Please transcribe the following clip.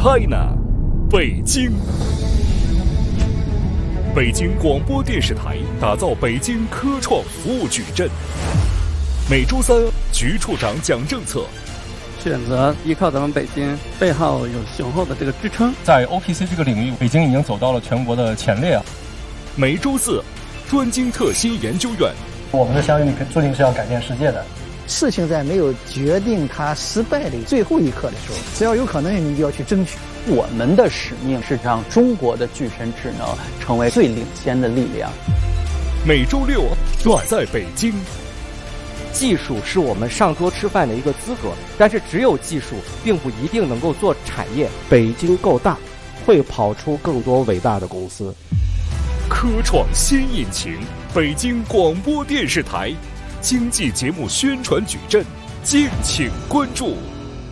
China， 北京。北京广播电视台打造北京科创服务矩阵。每周三，局处长讲政策。 选择依靠咱们北京，背后有雄厚的这个支撑。 在 OPC 这个领域，北京已经走到了全国的前列。 每周四，专精特新研究院。 我们的相遇注定是要改变世界的。 事情在没有决定它失败的最后一刻的时候，只要有可能，你就要去争取。 我们的使命是让中国的具身智能成为最领先的力量。 每周六，我在北京。 技术是我们上桌吃饭的一个资格，但是只有技术并不一定能够做产业。北京够大，会跑出更多伟大的公司。 科创新引擎，北京广播电视台经济节目宣传矩阵，敬请关注。